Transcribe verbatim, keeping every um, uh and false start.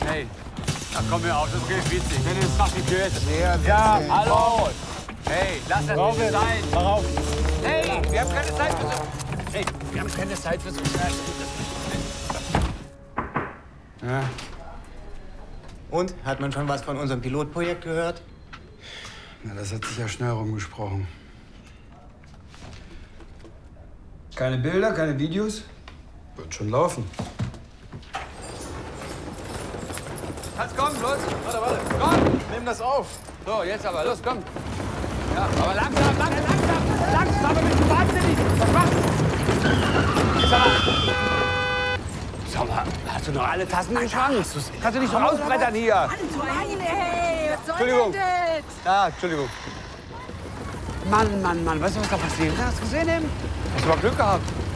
Hey, ach komm mir auf, das geht witzig. Wenn es macht die Tür jetzt. Sehr Ja, witzig. hallo. Hey, lass das Rauf nicht jetzt. sein. Mach auf. Hey, wir haben keine Zeit für so... Hey, wir haben keine Zeit für so... Ja. Und? Hat man schon was von unserem Pilotprojekt gehört? Na, das hat sich ja schnell rumgesprochen. Keine Bilder, keine Videos? Wird schon laufen. Hans, komm, los. Warte, warte. Komm. Nimm das auf. So, jetzt aber, los, komm. Ja, aber langsam, langsam, langsam. Langsam, aber bist du wahnsinnig. Was machst du? Sag mal. Sag mal, hast du noch alle Tassen im Schrank? Kannst du nicht so rausbrettern hier? Nein, ey, was soll Entschuldigung. denn das? Ja, Entschuldigung. Mann, Mann, Mann, weißt du, was da passiert ist? Hast du gesehen eben? Hast du mal Glück gehabt.